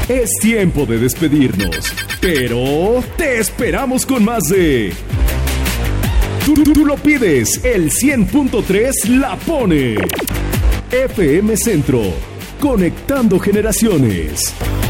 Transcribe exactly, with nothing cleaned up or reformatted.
Es tiempo de despedirnos, pero te esperamos con más de... Tú, tú, tú lo pides, el cien punto tres la pone. F M Centro, conectando generaciones.